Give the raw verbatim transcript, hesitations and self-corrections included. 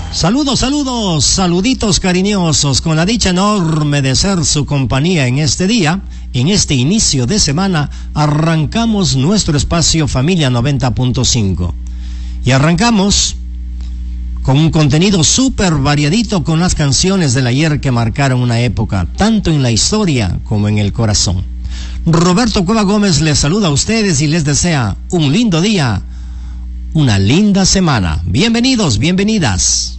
Saludos, saludos, saluditos cariñosos, con la dicha enorme de ser su compañía en este día, en este inicio de semana, arrancamos nuestro espacio Familia noventa punto cinco. Y arrancamos con un contenido súper variadito con las canciones del ayer que marcaron una época, tanto en la historia como en el corazón. Roberto Cueva Gómez les saluda a ustedes y les desea un lindo día, una linda semana. Bienvenidos, bienvenidas.